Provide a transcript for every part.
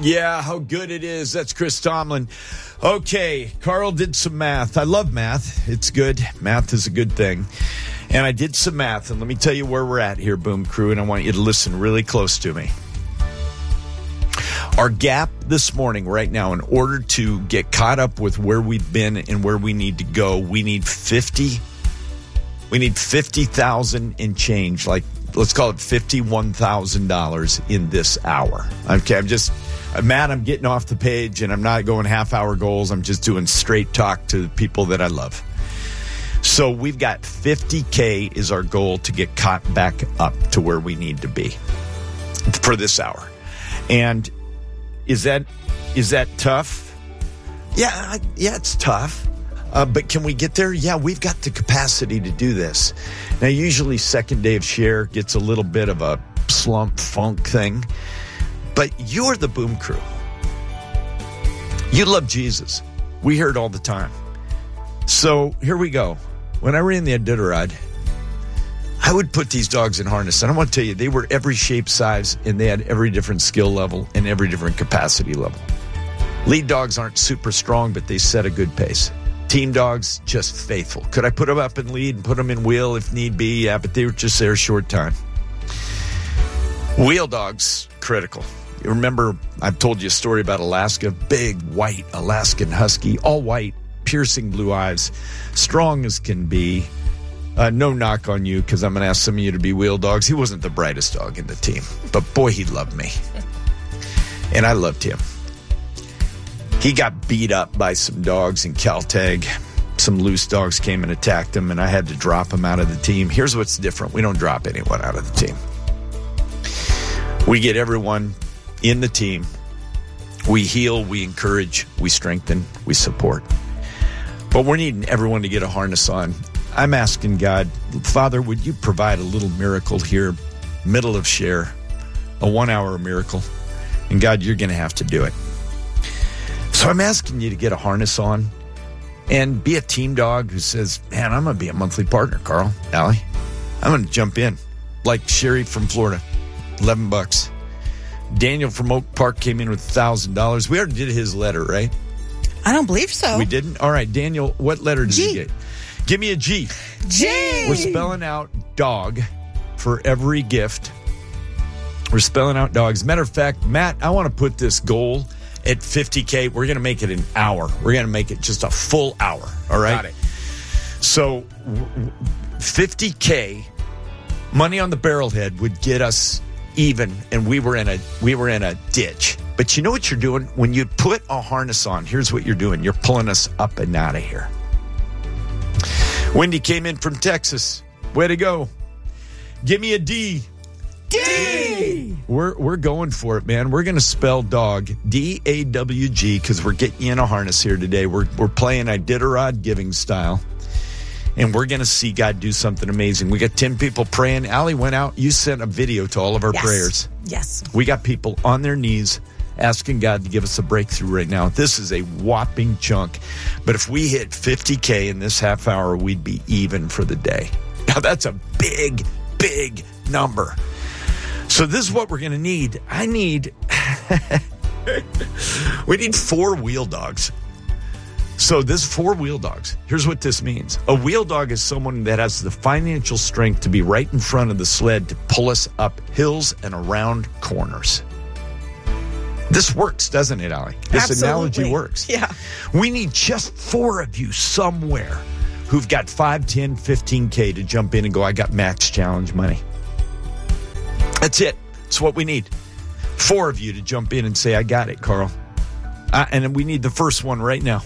Yeah, how good it is. That's Chris Tomlin. Okay, Carl did some math. I love math. It's good. Math is a good thing. And I did some math, and let me tell you where we're at here, Boom Crew, and I want you to listen really close to me. Our gap this morning, right now, in order to get caught up with where we've been and where we need to go, we need 50,000 and change, like let's call it $51,000 in this hour. Okay, Matt, I'm getting off the page and I'm not going half-hour goals. I'm just doing straight talk to the people that I love. So we've got 50K is our goal to get caught back up to where we need to be for this hour. And is that tough? Yeah, it's tough. But can we get there? Yeah, we've got the capacity to do this. Now, usually second day of share gets a little bit of a slump funk thing. But you're the Boom Crew. You love Jesus. We hear it all the time. So here we go. When I ran the Iditarod, I would put these dogs in harness. And I want to tell you, they were every shape, size, and they had every different skill level and every different capacity level. Lead dogs aren't super strong, but they set a good pace. Team dogs, just faithful. Could I put them up in lead and put them in wheel if need be? Yeah, but they were just there a short time. Wheel dogs, critical. You remember, I've told you a story about Alaska. Big, white Alaskan husky, all white, piercing blue eyes, strong as can be. No knock on you, because I'm going to ask some of you to be wheel dogs. He wasn't the brightest dog in the team, but boy, he loved me. And I loved him. He got beat up by some dogs in Caltech. Some loose dogs came and attacked him, and I had to drop him out of the team. Here's what's different. We don't drop anyone out of the team. We get everyone in the team. We heal, we encourage, we strengthen, we support. But we're needing everyone to get a harness on. I'm asking God, Father, would you provide a little miracle here, middle of share, a 1 hour miracle? And God, you're going to have to do it. So I'm asking you to get a harness on and be a team dog who says, man, I'm going to be a monthly partner, Carl, Allie. I'm going to jump in. Like Sherry from Florida, $11. Daniel from Oak Park came in with $1,000. We already did his letter, right? I don't believe so. We didn't? All right, Daniel, what letter did you get? Give me a G. G. We're spelling out dog for every gift. We're spelling out dogs. Matter of fact, Matt, I want to put this goal at 50K. We're going to make it an hour. We're going to make it just a full hour. All right? Got it. So 50K, money on the barrelhead would get us even, and we were in a ditch. But you know what you're doing? When you put a harness on, here's what you're doing. You're pulling us up and out of here. Wendy came in from Texas. Way to go. Give me a D. D. We're going for it, man. We're going to spell dog D-A-W-G because we're getting you in a harness here today. We're playing Iditarod giving style. And we're going to see God do something amazing. We got 10 people praying. Allie went out. You sent a video to all of our prayers. Yes. We got people on their knees asking God to give us a breakthrough right now. This is a whopping chunk. But if we hit 50K in this half hour, we'd be even for the day. Now, that's a big, big number. So this is what we're going to need. We need 4 wheel dogs. So this 4 wheel dogs. Here's what this means. A wheel dog is someone that has the financial strength to be right in front of the sled to pull us up hills and around corners. This works, doesn't it, Allie? This Absolutely. Analogy works. Yeah. We need just 4 of you somewhere who've got 5, 10, 15K to jump in and go, I got max challenge money. That's it. That's what we need. 4 of you to jump in and say, I got it, Carl. And we need the first one right now.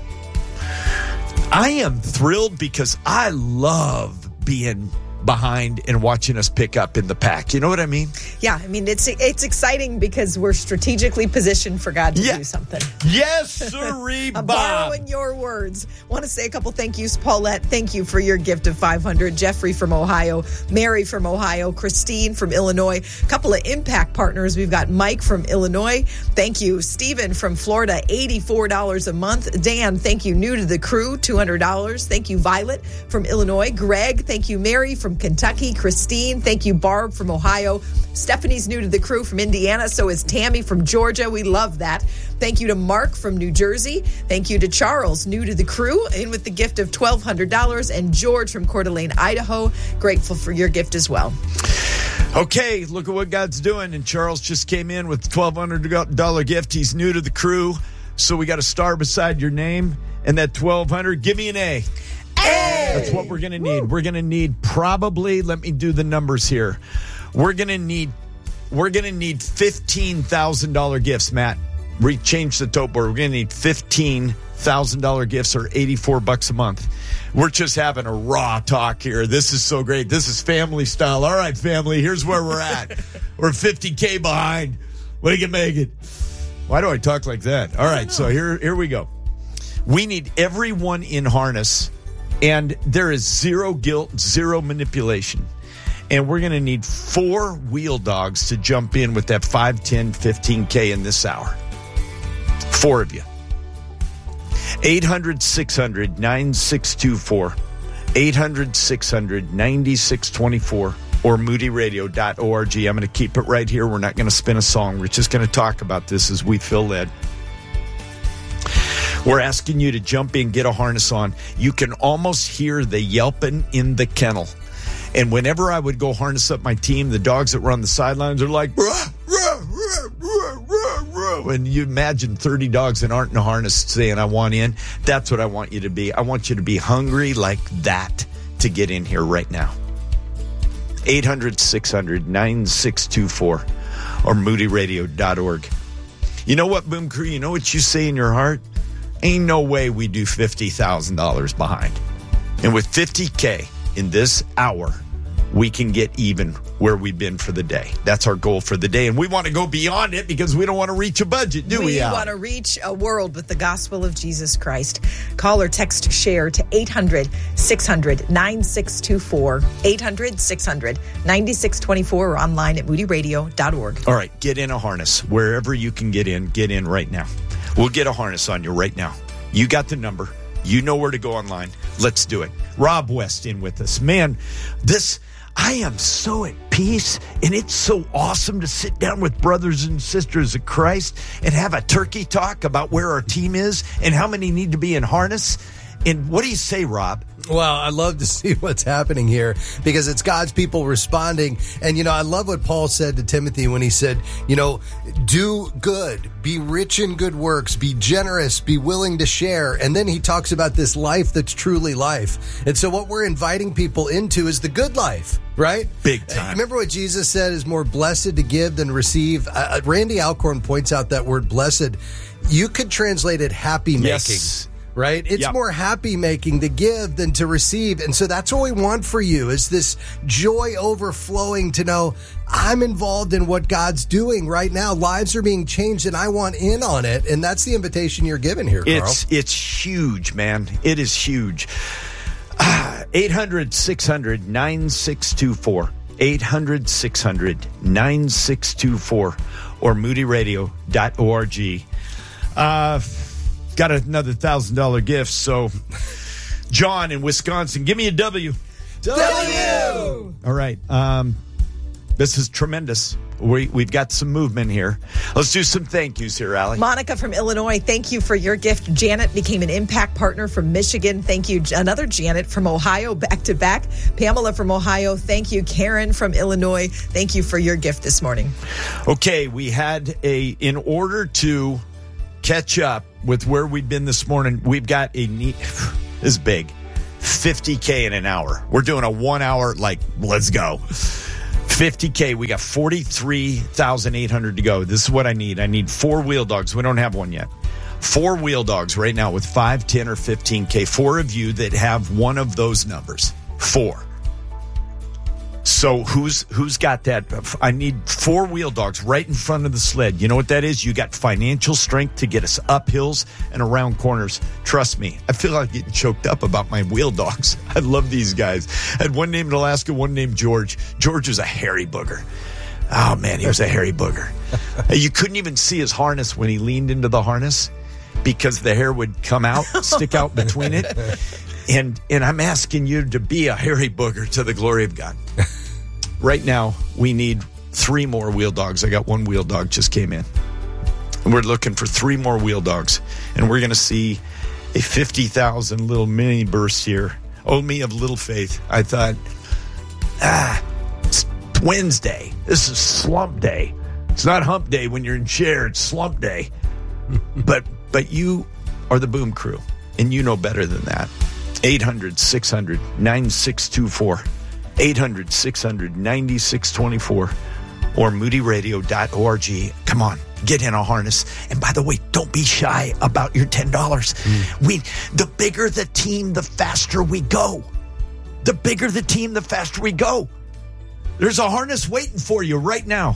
I am thrilled because I love being behind and watching us pick up in the pack. You know what I mean? Yeah, I mean, it's exciting because we're strategically positioned for God to do something. Yes, sirree, I'm Bob. borrowing your words. Want to say a couple thank yous. Paulette, thank you for your gift of $500. Jeffrey from Ohio. Mary from Ohio. Christine from Illinois. A couple of impact partners. We've got Mike from Illinois. Thank you. Stephen from Florida, $84 a month. Dan, thank you. New to the crew, $200. Thank you. Violet from Illinois. Greg, thank you. Mary from Kentucky. Christine, thank you. Barb from Ohio. Stephanie's new to the crew from Indiana. So is Tammy from Georgia. We love that. Thank you to Mark from New Jersey. Thank you to Charles, new to the crew, in with the gift of $1,200. And George from Coeur d'Alene, Idaho. Grateful for your gift as well. Okay, look at what God's doing. And Charles just came in with a $1,200 gift. He's new to the crew. So we got a star beside your name. And that $1,200, give me an A. That's what we're going to need. We're going to need probably, let me do the numbers here. We're going to need $15,000 gifts, Matt. Change the tote board. We're going to need $15,000 gifts, or $84 a month. We're just having a raw talk here. This is so great. This is family style. All right, family, here's where we're at. We're $50K behind. What do you make it? Why do I talk like that? All right, so here we go. We need everyone in harness, and there is zero guilt, zero manipulation. And we're going to need 4 wheel dogs to jump in with that 5, 10, 15K in this hour. 4 of you. 800-600-9624. 800-600-9624. Or moodyradio.org. I'm going to keep it right here. We're not going to spin a song. We're just going to talk about this as we feel led. We're asking you to jump in, get a harness on. You can almost hear the yelping in the kennel. And whenever I would go harness up my team, the dogs that were on the sidelines are like, rah, rah, rah, rah, rah, rah. And you imagine 30 dogs that aren't in a harness saying, I want in. That's what I want you to be. I want you to be hungry like that to get in here right now. 800-600-9624 or moodyradio.org. You know what, Boom Crew? You know what you say in your heart? Ain't no way we do $50,000 behind. And with 50K in this hour, we can get even where we've been for the day. That's our goal for the day. And we want to go beyond it because we don't want to reach a budget, do we? We want to reach a world with the gospel of Jesus Christ. Call or text SHARE to 800-600-9624. 800-600-9624 or online at moodyradio.org. All right, get in a harness. Wherever you can get in right now. We'll get a harness on you right now. You got the number. You know where to go online. Let's do it. Rob West in with us. Man, I am so at peace, and it's so awesome to sit down with brothers and sisters of Christ and have a turkey talk about where our team is and how many need to be in harness. And what do you say, Rob? Well, I love to see what's happening here because it's God's people responding. And, I love what Paul said to Timothy when he said, do good, be rich in good works, be generous, be willing to share. And then he talks about this life that's truly life. And so what we're inviting people into is the good life, right? Big time. Remember what Jesus said is more blessed to give than receive? Randy Alcorn points out that word blessed. You could translate it happy making. Yes. Right? It's more happy making to give than to receive. And so that's what we want for you is this joy overflowing to know I'm involved in what God's doing right now. Lives are being changed and I want in on it. And that's the invitation you're given here, Carl. It's huge, man. It is huge. 800-600-9624. 800-600-9624 or moodyradio.org. Got another $1,000 gift. So, John in Wisconsin, give me a W. W! All right. This is tremendous. We've got some movement here. Let's do some thank yous here, Allie. Monica from Illinois, thank you for your gift. Janet became an impact partner from Michigan. Thank you. Another Janet from Ohio, back to back. Pamela from Ohio, thank you. Karen from Illinois, thank you for your gift this morning. Okay, we had in order to catch up with where we've been this morning, we've got this is big, 50K in an hour. We're doing a 1 hour, let's go. 50K, we got 43,800 to go. This is what I need. I need 4 wheel dogs. We don't have one yet. 4 wheel dogs right now with 5, 10, or 15K. 4 of you that have one of those numbers. 4. So who's got that? I need 4 wheel dogs right in front of the sled. You know what that is? You got financial strength to get us up hills and around corners. Trust me, I feel like getting choked up about my wheel dogs. I love these guys. I had one named Alaska, one named George. George was a hairy booger. Oh, man, he was a hairy booger. You couldn't even see his harness when he leaned into the harness because the hair would come out, stick out between it. And I'm asking you to be a hairy booger to the glory of God. Right now, we need 3 more wheel dogs. I got 1 wheel dog just came in. And we're looking for 3 more wheel dogs. And we're going to see a 50,000 little mini burst here. Oh, me of little faith. I thought, it's Wednesday. This is slump day. It's not hump day when you're in chair. It's slump day. But you are the Boom Crew, and you know better than that. 800-600-9624. 800-600-9624. Or moodyradio.org. Come on, get in a harness. And by the way, don't be shy about your $10. The bigger the team, the faster we go. The bigger the team, the faster we go. There's a harness waiting for you right now.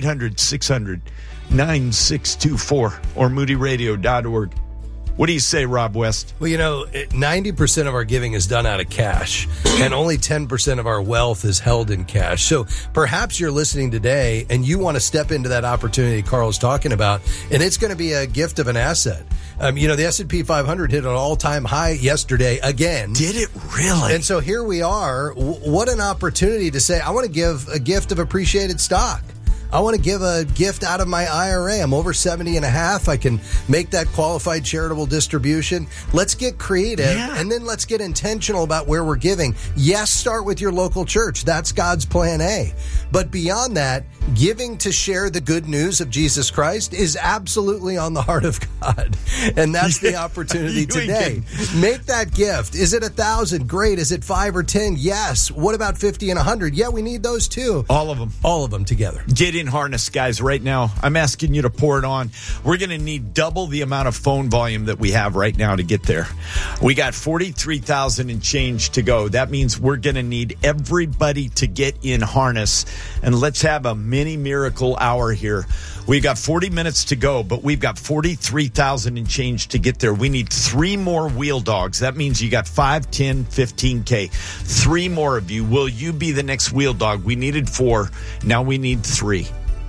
800-600-9624 or moodyradio.org. What do you say, Rob West? Well, 90% of our giving is done out of cash, and only 10% of our wealth is held in cash. So perhaps you're listening today and you want to step into that opportunity Carl's talking about, and it's going to be a gift of an asset. The S&P 500 hit an all-time high yesterday again. Did it really? And so here we are. What an opportunity to say, I want to give a gift of appreciated stock. I want to give a gift out of my IRA. I'm over 70 and a half. I can make that qualified charitable distribution. Let's get creative, and then let's get intentional about where we're giving. Yes, start with your local church. That's God's plan A. But beyond that, giving to share the good news of Jesus Christ is absolutely on the heart of God. And that's the opportunity today. Make that gift. Is it 1,000? Great. Is it 5 or 10? Yes. What about 50 and 100? Yeah, we need those too. All of them. All of them together. Get in harness, guys, right now. I'm asking you to pour it on. We're going to need double the amount of phone volume that we have right now to get there. We got 43,000 and change to go. That means we're going to need everybody to get in harness. And let's have a mini miracle hour here. We've got 40 minutes to go, but we've got 43,000 and change to get there. We need 3 more wheel dogs. That means you got 5, 10, 15K. 3 more of you. Will you be the next wheel dog? We needed 4. Now we need 3.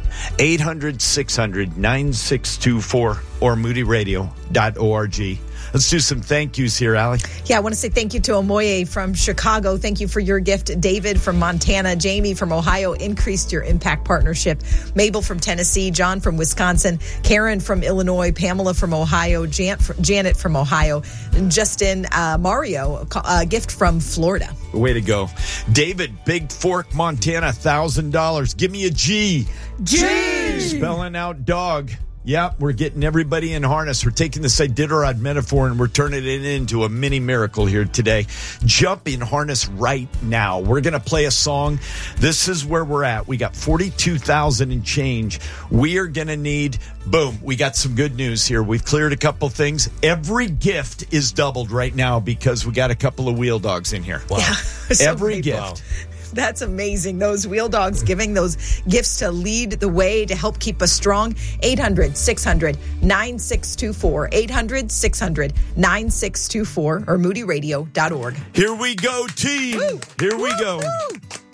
800-600-9624 or moodyradio.org. Let's do some thank yous here, Allie. Yeah, I want to say thank you to Omoye from Chicago. Thank you for your gift. David from Montana. Jamie from Ohio increased your impact partnership. Mabel from Tennessee. John from Wisconsin. Karen from Illinois. Pamela from Ohio. Janet from Ohio. And Justin Mario, a gift from Florida. Way to go. David, Big Fork, Montana, $1,000. Give me a G. G! Spelling out dog. Yeah, we're getting everybody in harness. We're taking this Iditarod metaphor and we're turning it into a mini miracle here today. Jump in harness right now. We're going to play a song. This is where we're at. We got 42,000 and change. We are going to need, boom, we got some good news here. We've cleared a couple things. Every gift is doubled right now because we got a couple of wheel dogs in here. Wow. Yeah, Every gift. Wow. That's amazing. Those wheel dogs giving those gifts to lead the way, to help keep us strong. 800-600-9624. 800-600-9624 or moodyradio.org. Here we go, team. Woo! Here we Woo! go. Woo!